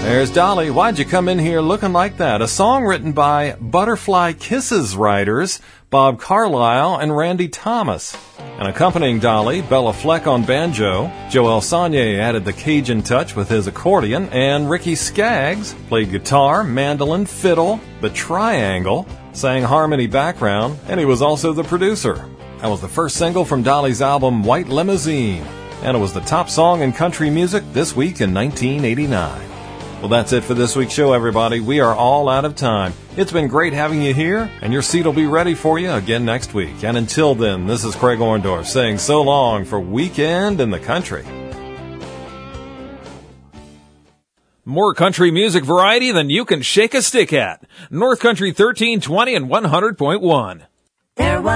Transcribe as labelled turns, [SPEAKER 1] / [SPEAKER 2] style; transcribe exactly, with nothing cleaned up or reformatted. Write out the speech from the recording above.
[SPEAKER 1] There's Dolly, Why'd You Come In Here Looking Like That? A song written by Butterfly Kisses writers Bob Carlyle and Randy Thomas. And accompanying Dolly, Bella Fleck on banjo, Joel Saunier added the Cajun touch with his accordion, and Ricky Skaggs played guitar, mandolin, fiddle, the triangle, sang harmony background, and he was also the producer. That was the first single from Dolly's album White Limousine, and it was the top song in country music this week in nineteen eighty-nine. Well, that's it for this week's show, everybody. We are all out of time. It's been great having you here, and your seat will be ready for you again next week. And until then, this is Craig Orndorff saying so long for Weekend in the Country.
[SPEAKER 2] More country music variety than you can shake a stick at. North Country thirteen twenty and one hundred point one.
[SPEAKER 3] There was